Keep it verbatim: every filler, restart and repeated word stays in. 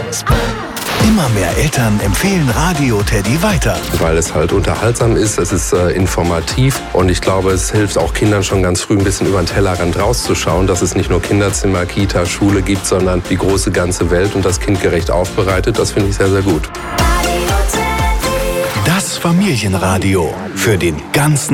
Immer mehr Eltern empfehlen Radio Teddy weiter. Weil es halt unterhaltsam ist, es ist äh, informativ und ich glaube, es hilft auch Kindern schon ganz früh ein bisschen über den Tellerrand rauszuschauen, dass es nicht nur Kinderzimmer, Kita, Schule gibt, sondern die große ganze Welt und das kindgerecht aufbereitet. Das finde ich sehr, sehr gut. Das Familienradio für den ganzen